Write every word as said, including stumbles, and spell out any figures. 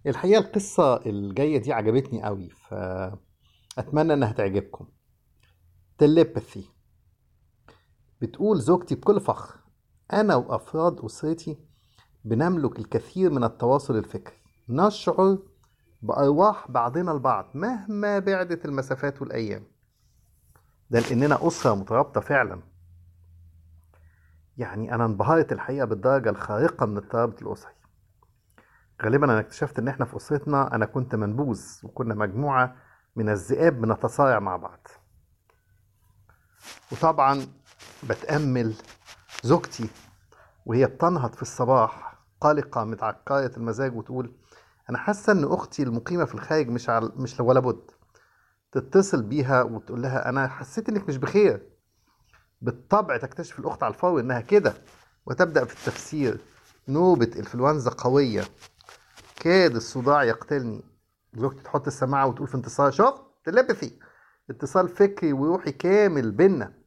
الحقيقة القصة الجاية دي عجبتني قوي، فأتمنى إنها تعجبكم. تليباثي. بتقول زوجتي بكل فخر: أنا وأفراد أسرتي بنملك الكثير من التواصل الفكري، نشعر بأرواح بعضنا البعض مهما بعدت المسافات والأيام. ده لأننا أسرة مترابطة فعلا. يعني أنا انبهرت الحقيقة بالدرجة الخارقة من الترابط الأسري. غالبا أنا اكتشفت إن إحنا في أسرتنا أنا كنت منبوذ، وكنا مجموعة من الذئاب بنتصارع مع بعض. وطبعا بتأمل زوجتي وهي بتنهض في الصباح قلقة متعكرة المزاج وتقول: أنا حاسة إن أختي المقيمة في الخارج مش عل... مش ولا بد. تتصل بيها وتقول لها: أنا حسيت إنك مش بخير. بالطبع تكتشف الأخت على الفور إنها كده، وتبدأ في التفسير: نوبة إنفلونزا قوية، كاد الصداع يقتلني. زوجتي تحط السماعة وتقول في انتصار: شوف، تلبثي، اتصال فكري وروحي كامل بينا.